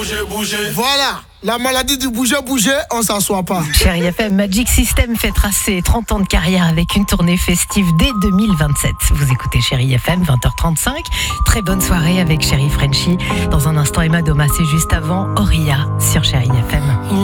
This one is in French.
Voilà, la maladie du bouger, on s'assoit pas. Chérie FM, Magic System fêtera ses 30 ans de carrière avec une tournée festive dès 2027. Vous écoutez Chérie FM, 20h35. Très bonne soirée avec Chérie Frenchy. Dans un instant, Emma Doma, c'est juste avant Auria sur Chérie FM.